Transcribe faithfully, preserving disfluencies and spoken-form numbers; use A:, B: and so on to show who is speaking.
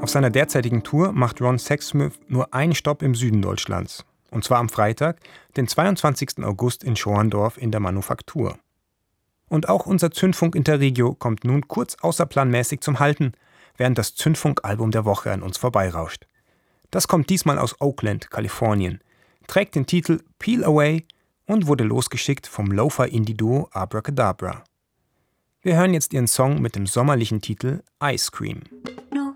A: Auf seiner derzeitigen Tour macht Ron Sexsmith nur einen Stopp im Süden Deutschlands. Und zwar am Freitag, den zweiundzwanzigsten August in Schorndorf in der Manufaktur. Und auch unser Zündfunk Interregio kommt nun kurz außerplanmäßig zum Halten, während das Zündfunk-Album der Woche an uns vorbeirauscht. Das kommt diesmal aus Oakland, Kalifornien, trägt den Titel Peel Away und wurde losgeschickt vom Lo-Fi-Indie-Duo Abracadabra. Wir hören jetzt ihren Song mit dem sommerlichen Titel Ice Cream.